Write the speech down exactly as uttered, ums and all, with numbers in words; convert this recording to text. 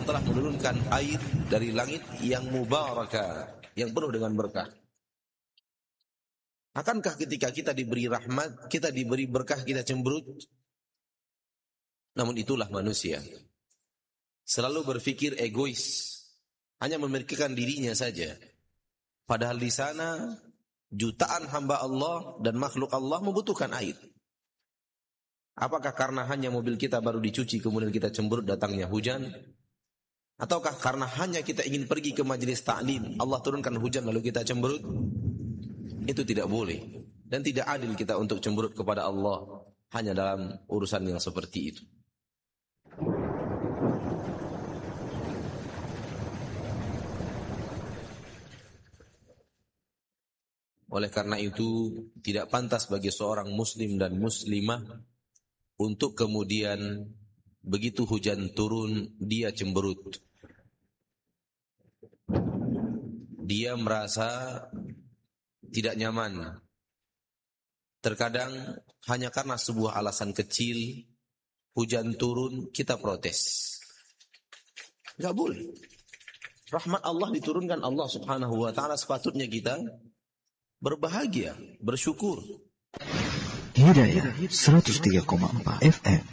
yang telah menurunkan air dari langit yang mubarakah, yang penuh dengan berkah. Akankah ketika kita diberi rahmat, kita diberi berkah, kita cemberut? Namun itulah manusia. Selalu berpikir egois, hanya memikirkan dirinya saja. Padahal di sana jutaan hamba Allah dan makhluk Allah membutuhkan air. Apakah karena hanya mobil kita baru dicuci kemudian kita cemberut datangnya hujan? Ataukah karena hanya kita ingin pergi ke majelis ta'lim, Allah turunkan hujan lalu kita cemberut? Itu tidak boleh. Dan tidak adil kita untuk cemberut kepada Allah hanya dalam urusan yang seperti itu. Oleh karena itu, tidak pantas bagi seorang muslim dan muslimah untuk kemudian begitu hujan turun, dia cemberut. Dia merasa tidak nyaman. Terkadang hanya karena sebuah alasan kecil, hujan turun, kita protes. Enggak boleh. Rahmat Allah diturunkan Allah subhanahu wa ta'ala, sepatutnya kita berbahagia, bersyukur. Hidayah seratus tiga koma empat F M